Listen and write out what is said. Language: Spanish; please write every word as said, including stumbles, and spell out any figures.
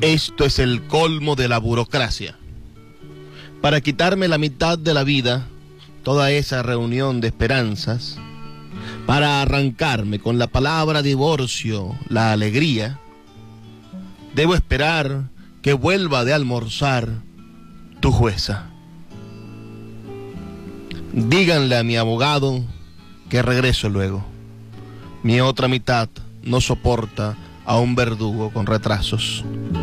Esto es el colmo de la burocracia. Para quitarme la mitad de la vida, toda esa reunión de esperanzas, para arrancarme con la palabra divorcio la alegría, debo esperar que vuelva de almorzar tu jueza. Díganle a mi abogado que regreso luego. Mi otra mitad no soporta a un verdugo con retrasos.